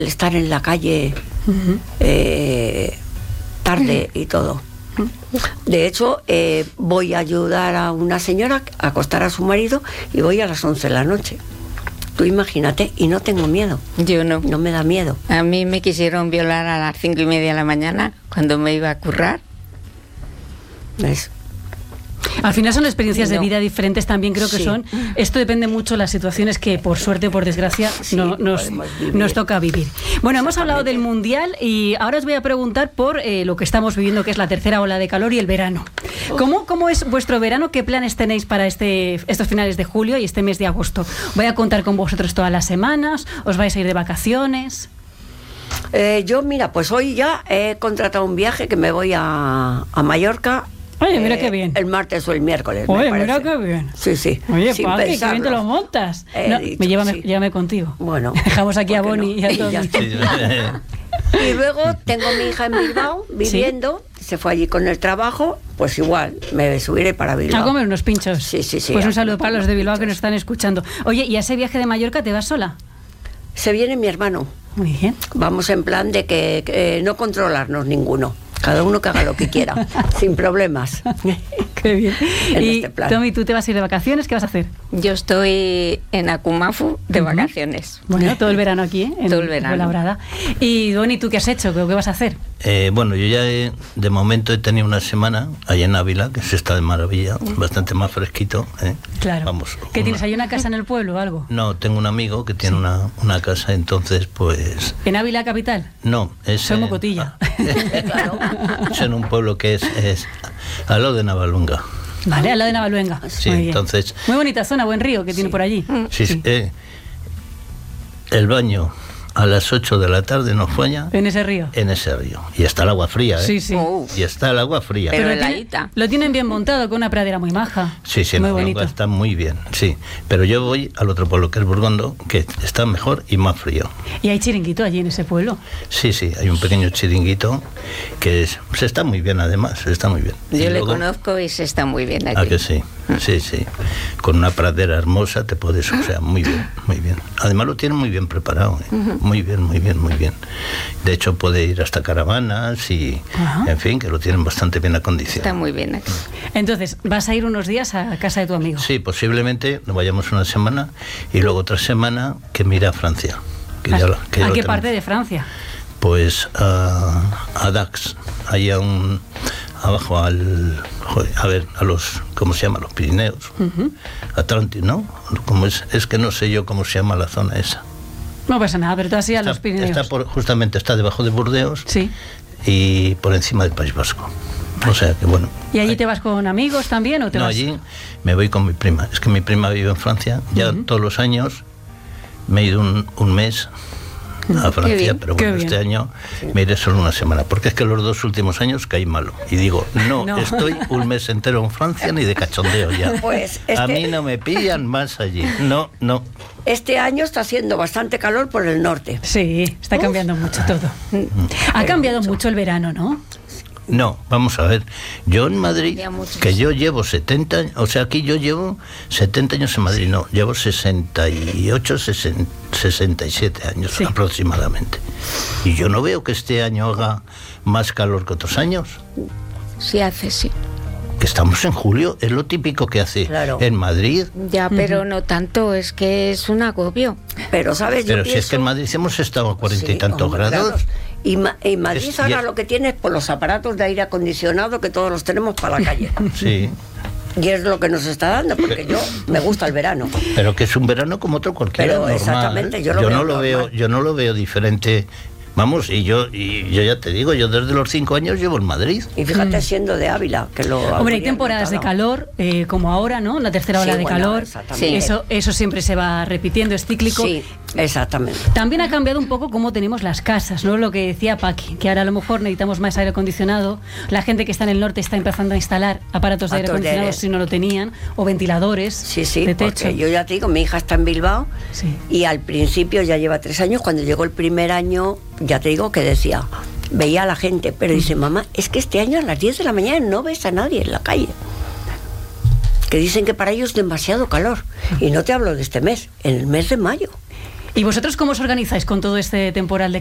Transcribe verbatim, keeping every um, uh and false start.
estar en la calle uh-huh. eh, tarde uh-huh. y todo. De hecho, eh, voy a ayudar a una señora a acostar a su marido y voy a las once de la noche. Tú imagínate, y no tengo miedo. Yo no. No me da miedo. A mí me quisieron violar a las cinco y media de la mañana cuando me iba a currar. ¿Ves? Al final son experiencias no. de vida diferentes también, creo que sí. son. Esto depende mucho de las situaciones que, por suerte o por desgracia, sí, no, nos, nos toca vivir. Bueno, hemos hablado del Mundial y ahora os voy a preguntar por eh, lo que estamos viviendo, que es la tercera ola de calor y el verano. ¿Cómo, cómo es vuestro verano? ¿Qué planes tenéis para este, estos finales de julio y este mes de agosto? ¿Voy a contar con vosotros todas las semanas? ¿Os vais a ir de vacaciones? Eh, yo, mira, pues hoy ya he contratado un viaje que me voy a, a Mallorca. Oye, mira eh, qué bien. El martes o el miércoles. Oye, me mira qué bien. Sí, sí. Oye, Paqui, qué bien te lo montas. No, dicho, me llévame, sí. llévame contigo. Bueno. Dejamos aquí a Bonnie no? y a todos. Y luego tengo a mi hija en Bilbao viviendo. ¿Sí? Se fue allí con el trabajo. Pues igual, me subiré para Bilbao. A comer unos pinchos. Sí, sí, sí. Pues un saludo para los de Bilbao que nos están escuchando. Oye, ¿y a ese viaje de Mallorca te vas sola? Se viene mi hermano. Muy bien. Vamos en plan de que, que no controlarnos ninguno. Cada uno que haga lo que quiera, sin problemas. Qué bien. En y este plan. Tommy, ¿tú te vas a ir de vacaciones? ¿Qué vas a hacer? Yo estoy en Akumafu de uh-huh. vacaciones. Bueno, todo el verano aquí, ¿eh? En todo el verano. Fuenlabrada. Y Bonnie, ¿tú qué has hecho? ¿Qué, qué vas a hacer? Eh, bueno, yo ya he, de momento he tenido una semana allá en Ávila, que se está de maravilla, uh-huh. bastante más fresquito. ¿eh? Claro. Vamos. ¿Qué una... tienes? ¿Hay una casa en el pueblo o algo? No, tengo un amigo que tiene sí. una, una casa, entonces pues... ¿En Ávila capital? No, es... Soy Mocotilla. Claro. Es en un pueblo que es, es al lado de Navaluenga. Vale, al lado de Navaluenga. Sí, muy entonces... Muy bonita zona, buen río que sí. tiene por allí. Sí, sí. Eh, el baño a las ocho de la tarde nos falla. ¿En ese río? En ese río. Y está el agua fría, ¿eh? Sí, sí. Oh. Y está el agua fría. Pero, Pero heladita. Lo tienen bien montado, con una pradera muy maja. Sí, sí, muy el bonito. está muy bien, sí. Pero yo voy al otro pueblo, que es Burgondo, que está mejor y más frío. ¿Y hay chiringuito allí en ese pueblo? Sí, sí, hay un pequeño chiringuito que es, se está muy bien, además, se está muy bien. Yo y le luego, conozco y se está muy bien aquí. ¿A que sí? Sí, sí. Con una pradera hermosa te puedes, o sea, muy bien, muy bien. Además lo tienen muy bien preparado, ¿eh? Uh-huh. Muy bien, muy bien, muy bien. De hecho puede ir hasta caravanas y, uh-huh. en fin, que lo tienen bastante bien acondicionado. Está muy bien aquí. Entonces, ¿vas a ir unos días a casa de tu amigo? Sí, posiblemente nos vayamos una semana y luego otra semana que mire a Francia. Que ¿A, ya, que ¿a ya qué lo parte de Francia? Pues a, a Dax, ahí a un... abajo al, joder, a ver, a los, ¿cómo se llama? Los Pirineos, uh-huh. Atlantis, ¿no? ¿Cómo es? Es que no sé yo cómo se llama la zona esa. No pasa nada, pero tú has ido a está, los Pirineos. Está por, justamente está debajo de Burdeos, sí. Y por encima del País Vasco. O sea que bueno. ¿Y allí hay... te vas con amigos también o te no, vas? allí me voy con mi prima. Es que mi prima vive en Francia. Ya uh-huh. todos los años me he ido un, un mes a Francia, pero bueno, este año me iré solo una semana, porque es que los dos últimos años caí malo. Y digo, no, no. estoy un mes entero en Francia ni de cachondeo ya. Pues este... A mí no me pillan más allí. No, no. Este año está haciendo bastante calor por el norte. Sí, está Uf. cambiando mucho todo. Ha cambiado mucho. mucho el verano, ¿no? No, vamos a ver. Yo en Madrid, que yo llevo setenta años, o sea, aquí yo llevo setenta años en Madrid, no, llevo sesenta y ocho, sesenta y siete años sí. aproximadamente. Y yo no veo que este año haga más calor que otros años. Sí hace, sí. Que estamos en julio, es lo típico que hace claro. en Madrid. Ya, pero uh-huh. no tanto, es que es un agobio. Pero, ¿sabes? Yo pero pienso... si es que en Madrid hemos estado a cuarenta sí, y tantos grados. grados. Y ma- en Madrid es, ahora ya... lo que tiene es por los aparatos de aire acondicionado que todos los tenemos para la calle. Sí. Y es lo que nos está dando, porque yo me gusta el verano. Pero que es un verano como otro cualquiera, pero normal. Exactamente, yo lo yo veo no lo veo, yo no lo veo diferente. Vamos, y yo y yo ya te digo, yo desde los cinco años llevo en Madrid. Y fíjate, mm. siendo de Ávila, que lo... Hombre, hay temporadas de calor, eh, como ahora, ¿no? La tercera ola sí, de bueno, calor. Sí. Eso, eso siempre se va repitiendo, es cíclico. Sí, exactamente. También ha cambiado un poco cómo tenemos las casas, ¿no? Lo que decía Paqui, que ahora a lo mejor necesitamos más aire acondicionado. La gente que está en el norte está empezando a instalar aparatos de aire acondicionado de... si no lo tenían, o ventiladores sí, sí, de techo. Porque yo ya te digo, mi hija está en Bilbao sí. y al principio ya lleva tres años, cuando llegó el primer año, ya te digo que decía, veía a la gente, pero dice, mamá, es que este año a las diez de la mañana no ves a nadie en la calle. Que dicen que para ellos es demasiado calor. Y no te hablo de este mes, en el mes de mayo. ¿Y vosotros cómo os organizáis con todo este temporal de